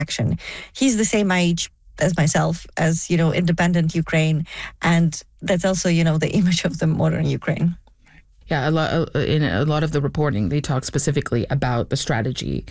reaction. He's the same age as myself, as, independent Ukraine. And that's also, the image of the modern Ukraine. Yeah, in a lot of the reporting, they talk specifically about the strategy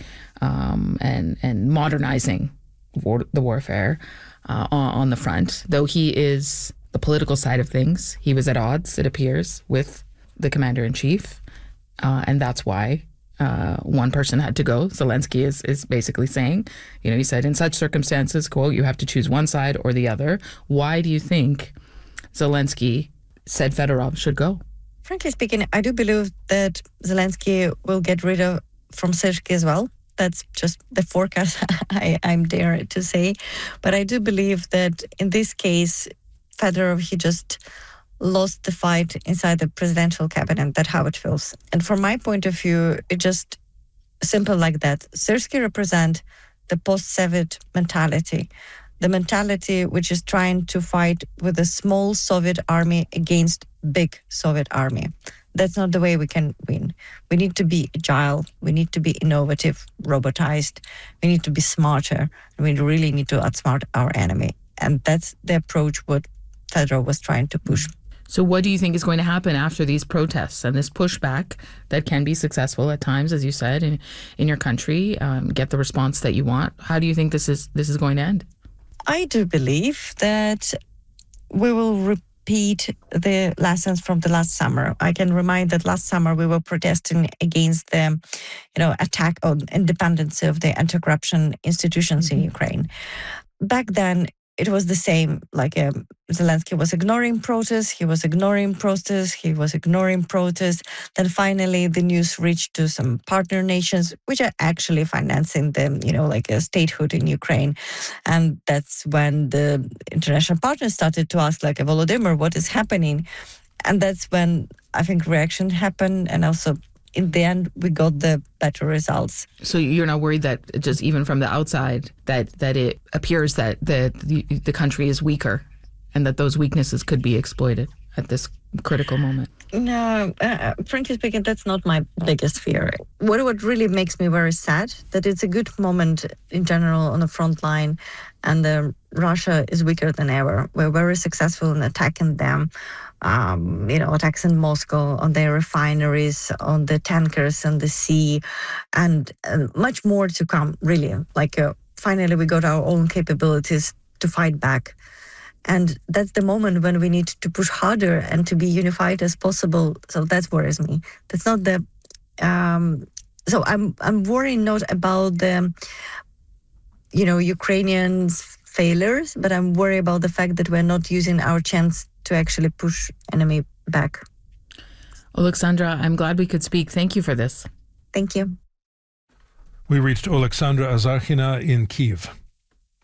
and modernizing the warfare on the front. Though he is the political side of things, he was at odds, it appears, with the commander-in-chief. And that's why one person had to go. Zelensky is basically saying, he said, in such circumstances, quote, you have to choose one side or the other. Why do you think Zelensky said Fedorov should go? Frankly speaking, I do believe that Zelensky will get rid of from Syrsky as well. That's just the forecast I'm dare to say. But I do believe that in this case, Fedorov, he just lost the fight inside the presidential cabinet. That's how it feels. And from my point of view, it's just simple like that. Syrsky represents the post-Soviet mentality, the mentality which is trying to fight with a small Soviet army against big Soviet army. That's not the way we can win. We need to be agile. We need to be innovative, robotized. We need to be smarter. And we really need to outsmart our enemy. And that's the approach what Fedorov was trying to push. So what do you think is going to happen after these protests and this pushback that can be successful at times, as you said, in your country, get the response that you want? How do you think this is going to end? I do believe that we will repeat the lessons from the last summer. I can remind that last summer we were protesting against the, attack on independence of the anti-corruption institutions in Ukraine. Back then, it was the same, Zelensky was ignoring protests, he was ignoring protests. Then finally the news reached to some partner nations, which are actually financing them, a statehood in Ukraine. And that's when the international partners started to ask, Volodymyr, what is happening? And that's when I think reaction happened, and also in the end, we got the better results. So you're not worried that just even from the outside that it appears that the country is weaker and that those weaknesses could be exploited at this critical moment? No, frankly speaking, that's not my biggest fear. What really makes me very sad, that it's a good moment in general on the front line, and Russia is weaker than ever. We're very successful in attacking them. Attacks in Moscow, on their refineries, on the tankers and the sea, and much more to come, really. Finally, we got our own capabilities to fight back. And that's the moment when we need to push harder and to be unified as possible. So that worries me. That's not the... So I'm worried not about the, Ukrainians' failures, but I'm worried about the fact that we're not using our chance to actually push enemy back. Oleksandra, I'm glad we could speak. Thank you for this. Thank you. We reached Oleksandra Azarkhina in Kyiv.